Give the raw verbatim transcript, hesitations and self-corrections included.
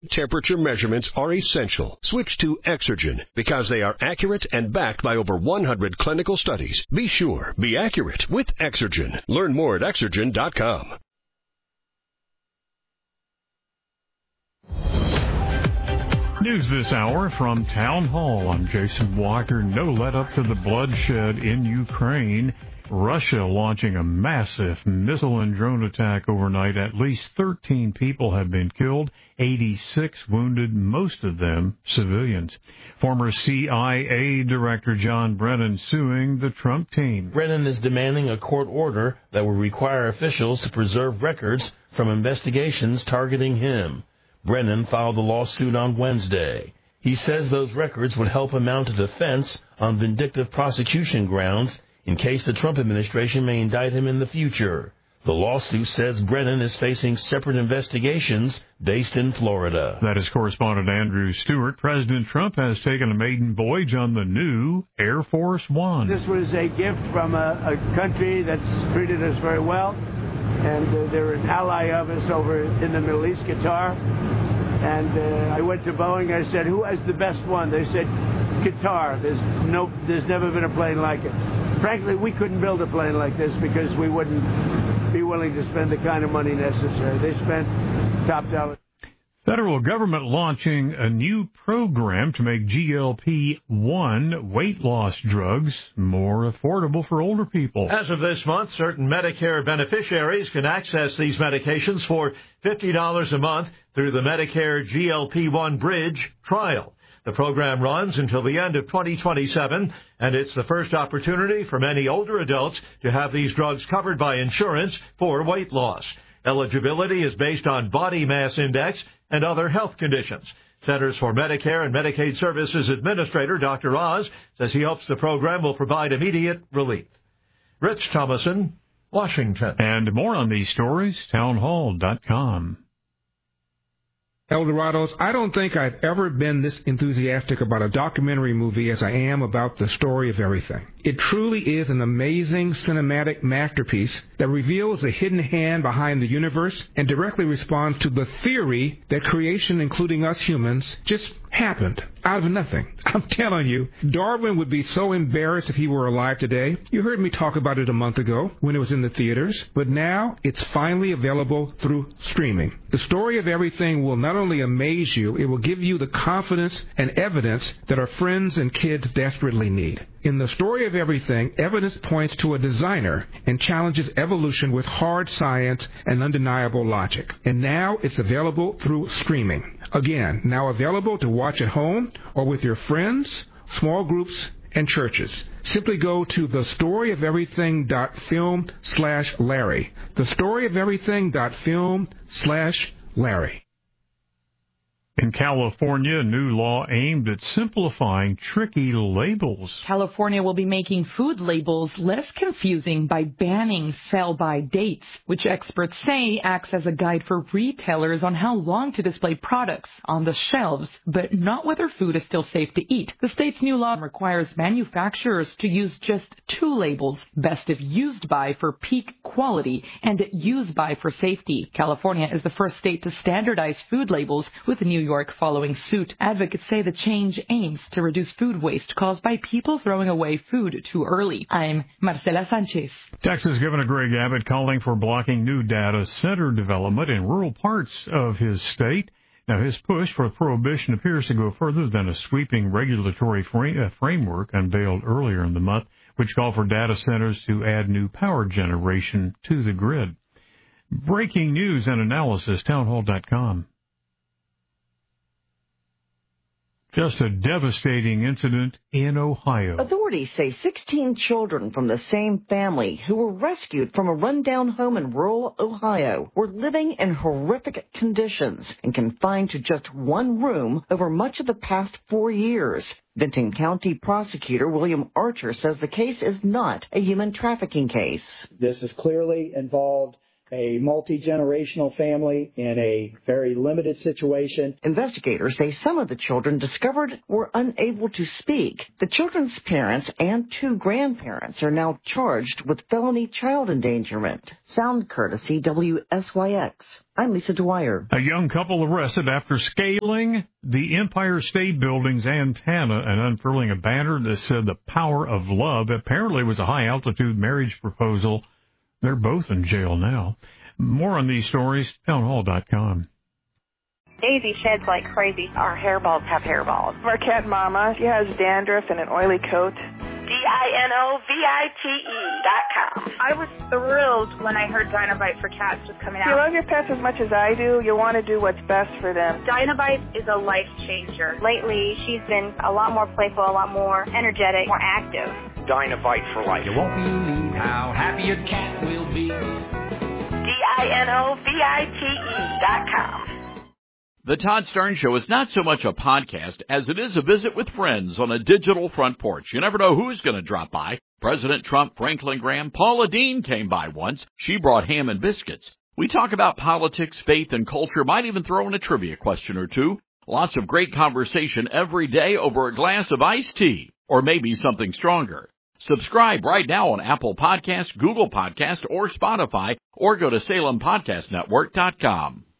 Temperature measurements are essential. Switch to Exergen because they are accurate and backed by over one hundred clinical studies. Be sure, be accurate with Exergen. Learn more at exergen dot com. News this hour from Town Hall. I'm Jason Walker. No let up to the bloodshed in Ukraine. Russia launching a massive missile and drone attack overnight. At least thirteen people have been killed, eighty-six wounded, most of them civilians. Former C I A Director John Brennan suing the Trump team. Brennan is demanding a court order that will require officials to preserve records from investigations targeting him. Brennan filed the lawsuit on Wednesday. He says those records would help him mount a defense on vindictive prosecution grounds in case the Trump administration may indict him in the future. The lawsuit says Brennan is facing separate investigations based in Florida. That is correspondent Andrew Stewart. President Trump has taken a maiden voyage on the new Air Force One. This was a gift from a, a country that's treated us very well, and uh, they're an ally of us over in the Middle East, Qatar. And uh, I went to Boeing. I said, "Who has the best one?" They said, "Qatar. There's no, there's never been a plane like it." Frankly, we couldn't build a plane like this because we wouldn't be willing to spend the kind of money necessary. They spent top dollar. Federal government launching a new program to make G L P one weight loss drugs more affordable for older people. As of this month, certain Medicare beneficiaries can access these medications for fifty dollars a month through the Medicare G L P one Bridge trial. The program runs until the end of twenty twenty-seven, and it's the first opportunity for many older adults to have these drugs covered by insurance for weight loss. Eligibility is based on body mass index and other health conditions. Centers for Medicare and Medicaid Services Administrator Doctor Oz says he hopes the program will provide immediate relief. Rich Thomason, Washington. And more on these stories, town hall dot com. Eldorados, I don't think I've ever been this enthusiastic about a documentary movie as I am about The Story of Everything. It truly is an amazing cinematic masterpiece that reveals the hidden hand behind the universe and directly responds to the theory that creation, including us humans, just happened out of nothing. I'm telling you, Darwin would be so embarrassed if he were alive today. You heard me talk about it a month ago when it was in the theaters, but now it's finally available through streaming. The Story of Everything will not only amaze you, it will give you the confidence and evidence that our friends and kids desperately need. In The Story of Everything, evidence points to a designer and challenges evolution with hard science and undeniable logic. And now it's available through streaming. Again, now available to watch at home or with your friends, small groups, and churches. Simply go to thestoryoferything.film slash Larry. Thestoryoferything.film slash Larry. In California, a new law aimed at simplifying tricky labels. California will be making food labels less confusing by banning sell-by dates, which experts say acts as a guide for retailers on how long to display products on the shelves, but not whether food is still safe to eat. The state's new law requires manufacturers to use just two labels, best if used by for peak quality and used by for safety. California is the first state to standardize food labels, with New York following suit. Advocates say the change aims to reduce food waste caused by people throwing away food too early. I'm Marcela Sanchez. Texas Governor Greg Abbott calling for blocking new data center development in rural parts of his state. Now, his push for prohibition appears to go further than a sweeping regulatory frame, uh, framework unveiled earlier in the month, which called for data centers to add new power generation to the grid. Breaking news and analysis, town hall dot com. Just a devastating incident in Ohio. Authorities say sixteen children from the same family who were rescued from a rundown home in rural Ohio were living in horrific conditions and confined to just one room over much of the past four years. Benton County Prosecutor William Archer says the case is not a human trafficking case. This is clearly involved a multi-generational family in a very limited situation. Investigators say some of the children discovered were unable to speak. The children's parents and two grandparents are now charged with felony child endangerment. Sound courtesy W S Y X. I'm Lisa Dwyer. A young couple arrested after scaling the Empire State Building's antenna and unfurling a banner that said the power of love. Apparently it was a high-altitude marriage proposal. They're both in jail now. More on these stories, townhall dot com. Daisy sheds like crazy. Our hairballs have hairballs. Our cat Mama, she has dandruff and an oily coat. D I N O V I T E dot com. I was thrilled when I heard Dinovite for Cats was coming out. If you love your pets as much as I do, you want to do what's best for them. Dinovite is a life changer. Lately, she's been a lot more playful, a lot more energetic, more active. Dinovite for life. You won't believe how happy your cat will be. D I N O V I T E dot com. The Todd Stern Show is not so much a podcast as it is a visit with friends on a digital front porch. You never know who's going to drop by. President Trump, Franklin Graham, Paula Deen came by once. She brought ham and biscuits. We talk about politics, faith, and culture. Might even throw in a trivia question or two. Lots of great conversation every day over a glass of iced tea, or maybe something stronger. Subscribe right now on Apple Podcasts, Google Podcasts, or Spotify, or go to Salem Podcast Network dot com.